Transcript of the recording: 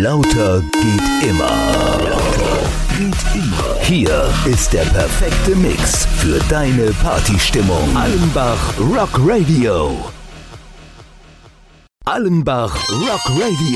Lauter geht immer. Hier ist der perfekte Mix für deine Partystimmung. Allenbach Rock Radio. Allenbach Rock Radio.